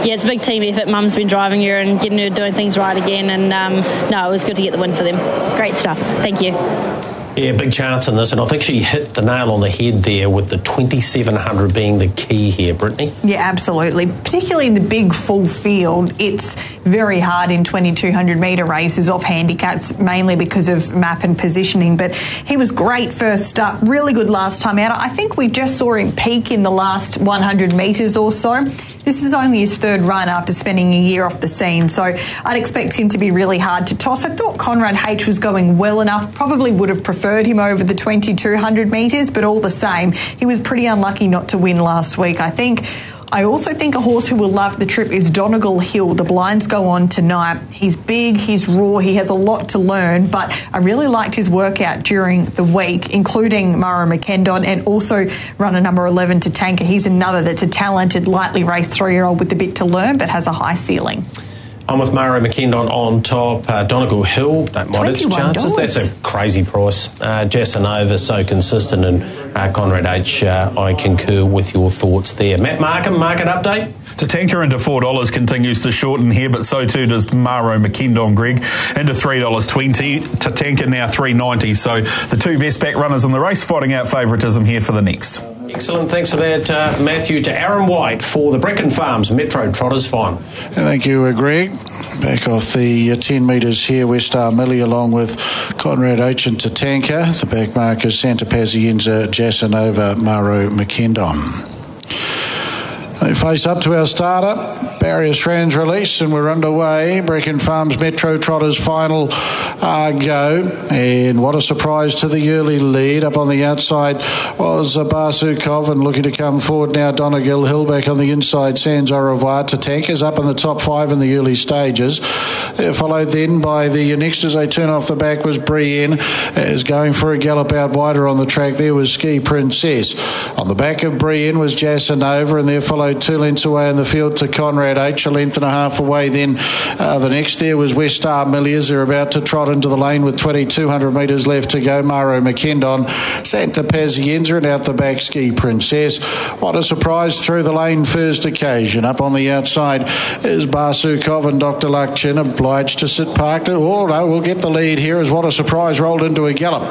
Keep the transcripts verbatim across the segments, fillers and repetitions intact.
yeah, it's a big team effort. Mum's been driving her and getting her doing things right again, and um, no, it was good to get the win for them. Great stuff. Thank you. Yeah, big chance in this, and I think she hit the nail on the head there with the twenty-seven hundred being the key here, Brittany. Yeah, absolutely. Particularly in the big full field, it's very hard in twenty-two hundred metre races off handicaps, mainly because of map and positioning, but he was great first up, really good last time out. I think we just saw him peak in the last one hundred metres or so. This is only his third run after spending a year off the scene, so I'd expect him to be really hard to toss. I thought Conrad H was going well enough, probably would have preferred him over the twenty-two hundred metres, but all the same, he was pretty unlucky not to win last week. I think I also think a horse who will love the trip is Donegal Hill. The blinds go on tonight. He's big, he's raw, he has a lot to learn, but I really liked his workout during the week, including Maro McKendon, and also runner number eleven Tatanka. He's another that's a talented, lightly raced three-year-old with a bit to learn, but has a high ceiling. I'm with Maro McKendon on top. Uh, Donegal Hill, don't mind its chances. That's a crazy price. Uh, Jasanova, so consistent, and uh, Conrad H, uh, I concur with your thoughts there. Matt Markham, market update? Tatanka into four dollars continues to shorten here, but so too does Maro McKendon, Greg, into three dollars twenty. Tatanka now three dollars ninety. So the two best back runners in the race fighting out favouritism here for the next. Excellent. Thanks for that, uh, Matthew. To Aaron White for the Brecon Farms Metro Trotters final. Thank you, uh, Greg. Back off the uh, ten metres here, West Star Millie along with Conrad H and Tatanka. The back markers Santa Pazienza, Jasanova, Maro McKendon. They face up to our starter, Barrier Strands release, and we're underway. Brecon Farms Metro Trotters final uh, go. And what a surprise to the early lead. Up on the outside was uh, Barsukov, and looking to come forward now, Donegal Hill. Back on the inside, Sans Au Revoir. Tatanka's up in the top five in the early stages. They're followed then by the next as they turn off the back was Brienne, as going for a gallop out wider on the track. There was Ski Princess. On the back of Brienne was Jasanova, and there followed two lengths away in the field to Conrad H, a length and a half away. Then uh, the next there was West Star Milliers. They're about to trot into the lane with twenty-two hundred metres left to go. Maro McKendon, Santa Pazienza, and out the back Ski Princess. What a surprise through the lane first occasion. Up on the outside is Barsukov, and Doctor Luckchin obliged to sit parked. Oh no, we'll get the lead here as What a Surprise rolled into a gallop.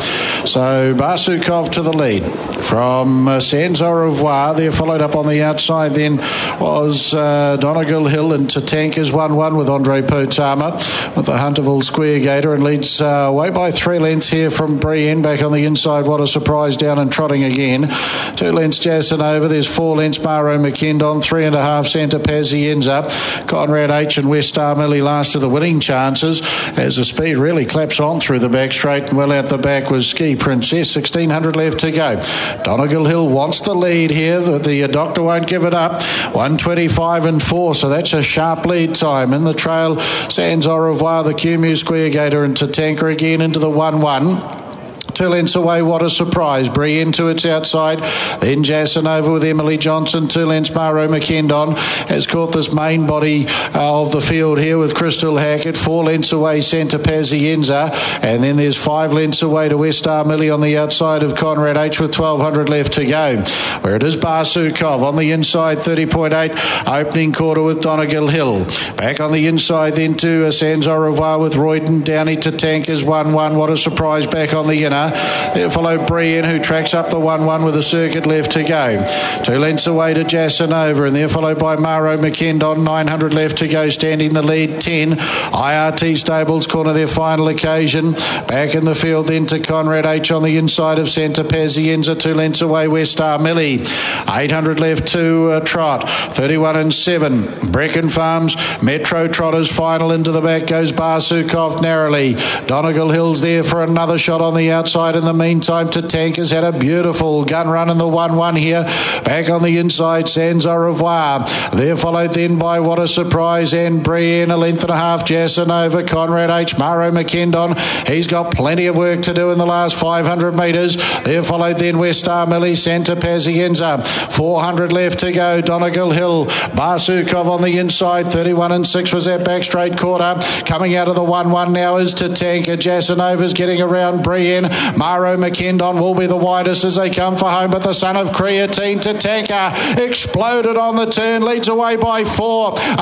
So Barsukov to the lead from uh, Sans Au Revoir. They're followed up on the outside then was uh, Donegal Hill, and Tatanka's one one with Andre Potama with the Hunterville Square Gator, and leads uh, away by three lengths here from Brienne. Back on the inside, What a Surprise down and trotting again. Two lengths Jasanova. There's four lengths Maro McKendon, three and a half Santa Pazienza. Conrad H and West Star Millie last of the winning chances as the speed really claps on through the back straight, and well out the back was Ski Princess. sixteen hundred left to go. Donegal Hill wants the lead here. The, the uh, doctor won't give it up. one twenty-five and four, so that's a sharp lead time. In the trail, Sans Au Revoir, the Q M U Square Gator, and Tatanka again into the one one. Two lengths away, What a Surprise. Brienne to its outside. Then Jasanova with Emily Johnson. Two lengths, Maro McKendon has caught this main body uh, of the field here with Crystal Hackett. Four lengths away, Santa Pazienza. And then there's five lengths away to West Star Millie on the outside of Conrad H with twelve hundred left to go. Where it is Barsukov on the inside, thirty point eight. Opening quarter with Donegal Hill. Back on the inside then to uh, Sans Au Revoir with Royden. Downey to Tankers one one. What a Surprise back on the inner. There followed Brienne, who tracks up the one one with a circuit left to go. Two lengths away to Jasanova, and they're followed by Maro McKendon. nine hundred left to go, standing the lead ten. I R T Stables corner their final occasion. Back in the field then to Conrad H on the inside of Santa Pazienza. Two lengths away, West Star Millie. eight hundred left to uh, trot. thirty-one and seven. Brecon Farms Metro Trotters final. Into the back goes Barsukov narrowly. Donegal Hill's there for another shot on the outside. In the meantime, Tatanka's had a beautiful gun run in the one one here. Back on the inside, Sans Au Revoir. They're followed then by What a Surprise and Brienne, a length and a half. Jasanova, Conrad H, Maro McKendon. He's got plenty of work to do in the last five hundred metres. They're followed then West Star Millie, Santa Pazienza. four hundred left to go. Donegal Hill, Barsukov on the inside. thirty-one and six was that back straight quarter. Coming out of the one one now is Tatanka. Jasanova's getting around Brienne. Maro McKendon will be the widest as they come for home, but the son of Creatine, Tatanka, exploded on the turn, leads away by four.